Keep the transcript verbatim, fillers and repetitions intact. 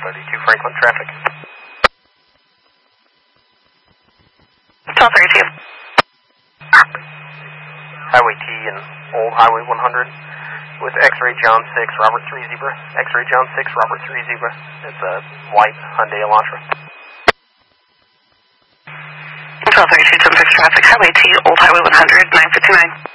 thirty-two Franklin traffic. twelve thirty-two. Highway T and Old Highway one hundred with X-Ray John six, Robert three Zebra. X-Ray John six, Robert three Zebra. It's a white Hyundai Elantra. twelve thirty-two, ten six traffic, Highway T, Old Highway one hundred, nine fifty-nine.